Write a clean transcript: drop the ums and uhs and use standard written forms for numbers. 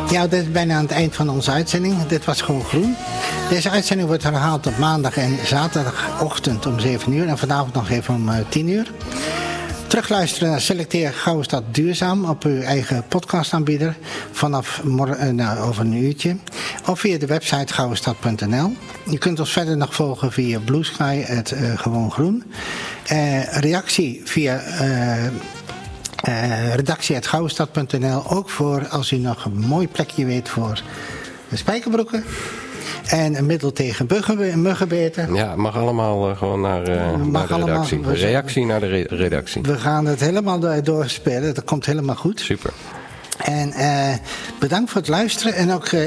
Ja, dit is bijna aan het eind van onze uitzending. Dit was Gewoon Groen. Deze uitzending wordt herhaald op maandag en zaterdagochtend om 7 uur. En vanavond nog even om 10 uur. Terugluisteren naar Selecteer Gouden Stad Duurzaam op uw eigen podcastaanbieder vanaf over een uurtje. Of via de website gouwenstad.nl. Je kunt ons verder nog volgen via Blue Sky, Gewoon Groen. Reactie via redactie@gouwenstad.nl. Ook voor als u nog een mooi plekje weet voor de spijkerbroeken. En een middel tegen muggenbeten. Ja, het mag allemaal gewoon naar de redactie. Reactie naar de redactie. We gaan het helemaal doorspelen. Dat komt helemaal goed. Super. En bedankt voor het luisteren. En ook